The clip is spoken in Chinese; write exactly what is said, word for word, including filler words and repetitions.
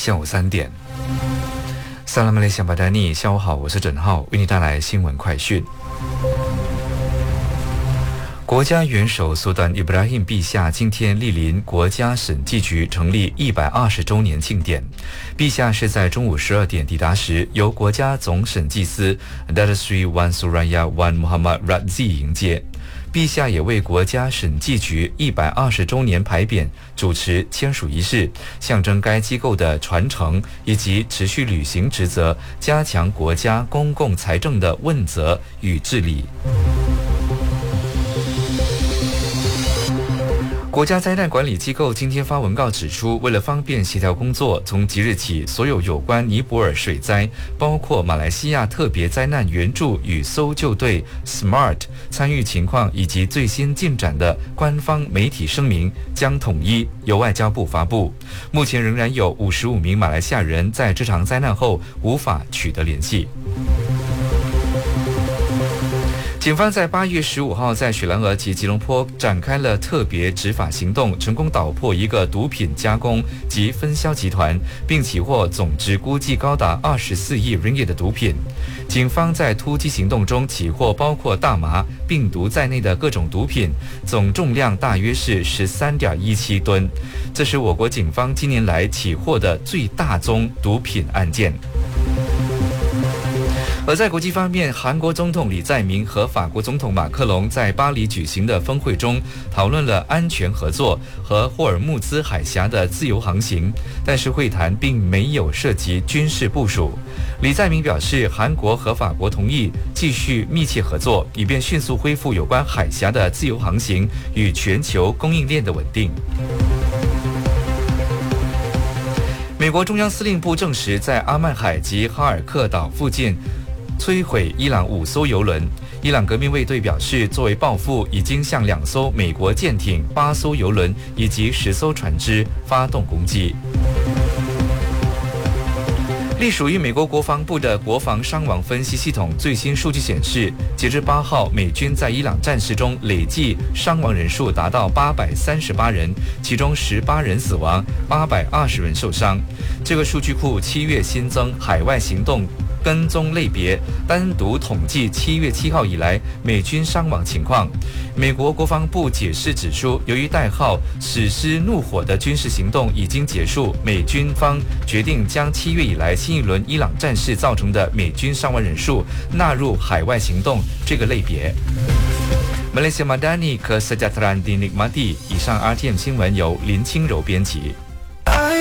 下午三点。萨拉马雷西亚巴达尼，下午好，我是整浩，为你带来新闻快讯。国家元首苏丹伊布拉欣陛下今天莅临国家审计局成立一百二十周年庆典。陛下是在中午十二点抵达时，由国家总审计司 Datuk Seri Wan Suraya Wan Muhammad Razzi 迎接。陛下也为国家审计局一百二十周年牌匾主持签署仪式，象征该机构的传承以及持续履行职责，加强国家公共财政的问责与治理。国家灾难管理机构今天发文告指出，为了方便协调工作，从即日起，所有有关尼泊尔水灾，包括马来西亚特别灾难援助与搜救队 S M A R T 参与情况以及最新进展的官方媒体声明将统一由外交部发布。目前仍然有五十五名马来西亚人在这场灾难后无法取得联系。警方在八月十五号在雪兰莪及吉隆坡展开了特别执法行动，成功捣破一个毒品加工及分销集团，并起获总值估计高达二十四亿 ringgit 的毒品。警方在突击行动中起获包括大麻、病毒在内的各种毒品，总重量大约是 十三点一七吨。这是我国警方今年来起获的最大宗毒品案件。而在国际方面，韩国总统李在明和法国总统马克龙在巴黎举行的峰会中讨论了安全合作和霍尔木兹海峡的自由航行，但是会谈并没有涉及军事部署。李在明表示，韩国和法国同意继续密切合作，以便迅速恢复有关海峡的自由航行与全球供应链的稳定。美国中央司令部证实，在阿曼海及哈尔克岛附近摧毁伊朗五艘油轮。伊朗革命卫队表示，作为报复，已经向两艘美国舰艇、八艘油轮以及十艘船只发动攻击。隶属于美国国防部的国防伤亡分析系统最新数据显示，截至八号，美军在伊朗战事中累计伤亡人数达到八百三十八人，其中十八人死亡，八百二十人受伤。这个数据库七月新增海外行动跟踪类别，单独统计七月七号以来美军伤亡情况。美国国防部解释指出，由于代号“史诗怒火”的军事行动已经结束，美军方决定将七月以来新一轮伊朗战事造成的美军伤亡人数纳入海外行动这个类别。Malaysia Madani Kesejahteraan dinikmati。以上 R T M 新闻由林清柔编辑。